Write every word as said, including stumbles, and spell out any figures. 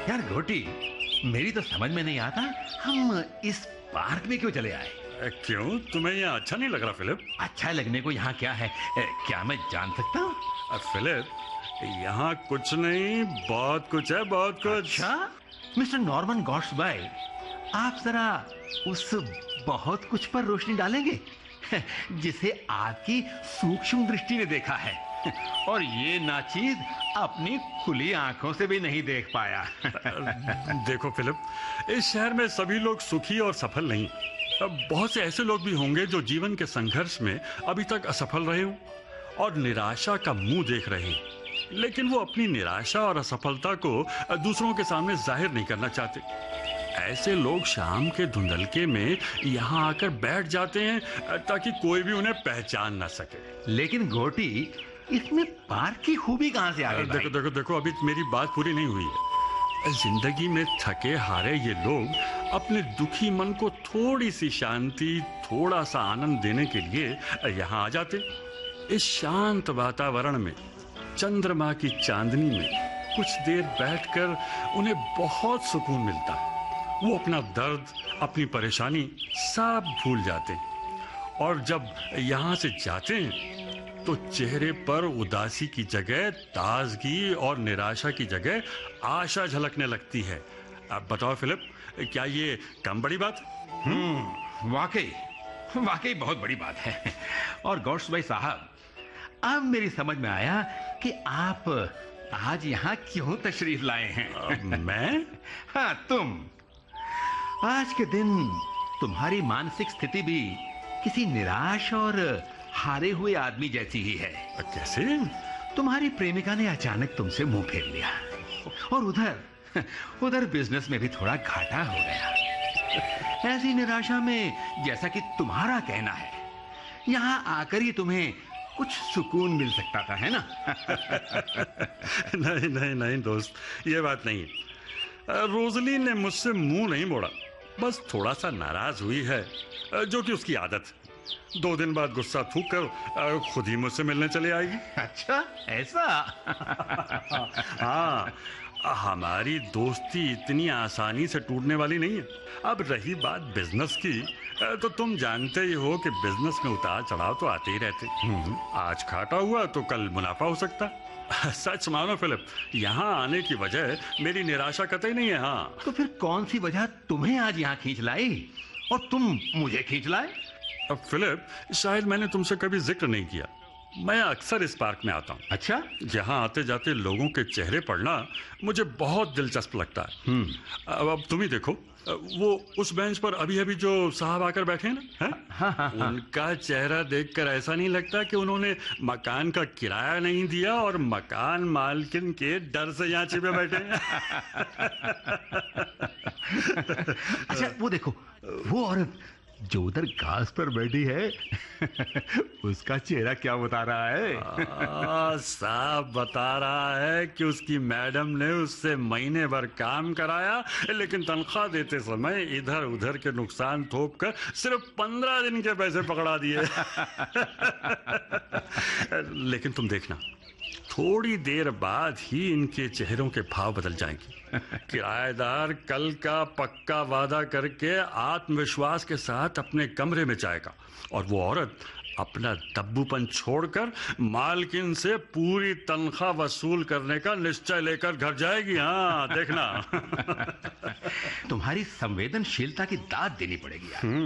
यार गोटी, मेरी तो समझ में नहीं आता हम इस पार्क में क्यों चले आए। अ, क्यों, तुम्हें यहाँ अच्छा नहीं लग रहा फिलिप? अच्छा लगने को यहाँ क्या है, ए, क्या मैं जान सकता हूँ? अ, फिलिप, यहाँ कुछ नहीं, बहुत कुछ है, बहुत कुछ। अच्छा मिस्टर नॉर्मन गॉड्सबाई, आप जरा उस बहुत कुछ पर रोशनी डालेंगे जिसे आपकी सूक्ष्म दृष्टि ने देखा है और ये नाचीज अपनी खुली आंखों से भी नहीं देख पाया। देखो फिलिप, इस शहर में सभी लोग सुखी और सफल नहीं। अब बहुत से ऐसे लोग भी होंगे जो जीवन के संघर्ष में अभी तक असफल रहे हों और निराशा का मुंह देख रहे हैं, लेकिन वो अपनी निराशा और असफलता को दूसरों के सामने जाहिर नहीं करना चाहते। ऐसे लोग शाम के धुंधलके में यहाँ आकर बैठ जाते हैं ताकि कोई भी उन्हें पहचान ना सके। लेकिन गोटी, इसमें पार्क की खूबी कहां से आ गई? देखो देखो देखो, अभी मेरी बात पूरी नहीं हुई है। जिंदगी में थके हारे ये लोग अपने दुखी मन को थोड़ी सी शांति, थोड़ा सा आनंद देने के लिए यहाँ आ जाते। इस शांत वातावरण में, चंद्रमा की चांदनी में कुछ देर बैठकर उन्हें बहुत सुकून मिलता है। वो अपना दर्द, अपनी परेशानी सब भूल जाते हैं और जब यहाँ से जाते हैं तो चेहरे पर उदासी की जगह ताजगी और निराशा की जगह आशा झलकने लगती है। अब बताओ फिलिप, क्या ये कम बड़ी बात? हम्म, वाकई वाकई बहुत बड़ी बात है। और गॉड्सबाई साहब, अब मेरी समझ में आया कि आप आज यहाँ क्यों तशरीफ लाए हैं। मैं? हाँ, तुम। आज के दिन तुम्हारी मानसिक स्थिति भी किसी निराश और हारे हुए आदमी जैसी ही है। कैसे? तुम्हारी प्रेमिका ने अचानक तुमसे मुंह फेर लिया और उधर उधर बिजनेस में भी थोड़ा घाटा हो गया। ऐसी निराशा में, जैसा कि तुम्हारा कहना है, यहाँ आकर ही तुम्हें कुछ सुकून मिल सकता था, है ना? नहीं नहीं नहीं दोस्त, ये बात नहीं है। रोजली ने मुझसे मुंह नहीं मोड़ा, बस थोड़ा सा नाराज हुई है, जो कि उसकी आदत है। दो दिन बाद गुस्सा थूक कर खुद ही मुझसे मिलने चले आएगी। अच्छा, ऐसा? हाँ, हमारी दोस्ती इतनी आसानी से टूटने वाली नहीं है। अब रही बात बिजनेस की, तो तुम जानते ही हो कि बिजनेस में उतार चढ़ाव तो आते ही रहते। आज घाटा हुआ तो कल मुनाफा हो सकता। सच मानो फिलिप, यहाँ आने की वजह मेरी निराशा कतई नहीं है। हाँ, तो फिर कौन सी वजह तुम्हें आज यहाँ खींच लाई और तुम मुझे खींच लाए? अब फिलिप, शायद मैंने तुमसे कभी जिक्र नहीं किया, मैं अक्सर इस पार्क में आता हूँ। अच्छा? यहाँ आते जाते लोगों के चेहरे पढ़ना मुझे बहुत दिलचस्प लगता है। अब अब तुम ही देखो, वो उस बेंच पर अभी अभी जो साहब आकर बैठे हैं ना, हैं? हाँ, हाँ, हाँ। उनका चेहरा देखकर ऐसा नहीं लगता कि उन्होंने मकान का किराया नहीं दिया और मकान मालकिन के डर से यहाँ छिपे बैठे हैं। अच्छा, वो देखो, वो औरत जो उधर घास पर बैठी है, उसका चेहरा क्या बता रहा है? आ, साफ बता रहा है कि उसकी मैडम ने उससे महीने भर काम कराया, लेकिन तनख्वाह देते समय इधर उधर के नुकसान थोप कर सिर्फ पंद्रह दिन के पैसे पकड़ा दिए। लेकिन तुम देखना, थोड़ी देर बाद ही इनके चेहरों के भाव बदल जाएंगे। किराएदार कल का पक्का वादा करके आत्मविश्वास के साथ अपने कमरे में जाएगा और वो औरत अपना दब्बूपन छोड़कर मालकिन से पूरी तनख्वाह वसूल करने का निश्चय लेकर घर जाएगी। हाँ, देखना। तुम्हारी संवेदनशीलता की दाद देनी पड़ेगी यार।